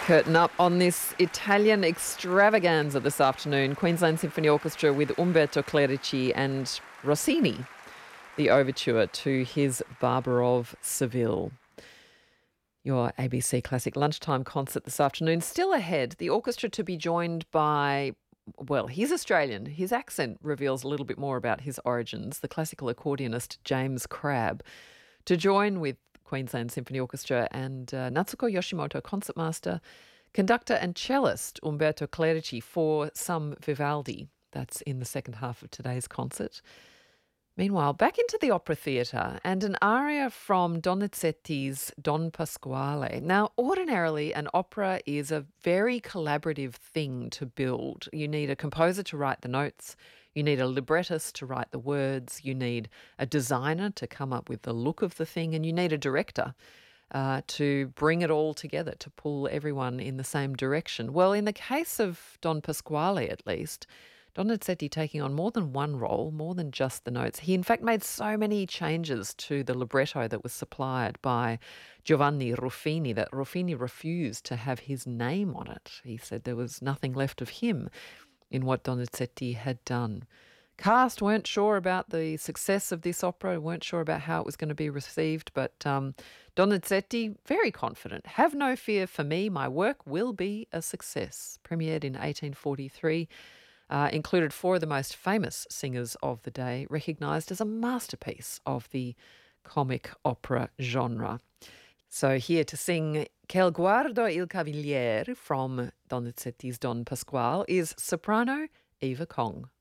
Curtain up on this Italian extravaganza this afternoon. Queensland Symphony Orchestra with Umberto Clerici and Rossini, the overture to his Barber of Seville. Your ABC Classic lunchtime concert this afternoon. Still ahead, the orchestra to be joined by, well, he's Australian. His accent reveals a little bit more about his origins. The classical accordionist James Crabb to join with Queensland Symphony Orchestra and Natsuko Yoshimoto, concertmaster, conductor and cellist Umberto Clerici for some Vivaldi. That's in the second half of today's concert. Meanwhile, back into the opera theatre and an aria from Donizetti's Don Pasquale. Now, ordinarily, an opera is a very collaborative thing to build. You need a composer to write the notes. You need a librettist to write the words. You need a designer to come up with the look of the thing. And you need a director to bring it all together, to pull everyone in the same direction. Well, in the case of Don Pasquale, at least, Donizetti taking on more than one role, more than just the notes. He, in fact, made so many changes to the libretto that was supplied by Giovanni Ruffini that Ruffini refused to have his name on it. He said there was nothing left of him in what Donizetti had done. Cast weren't sure about the success of this opera, weren't sure about how it was going to be received, but Donizetti, very confident. Have no fear for me, my work will be a success. Premiered in 1843. Included four of the most famous singers of the day, recognised as a masterpiece of the comic opera genre. So here to sing Quel guardo il cavaliere from Donizetti's Don Pasquale is soprano Eva Kong.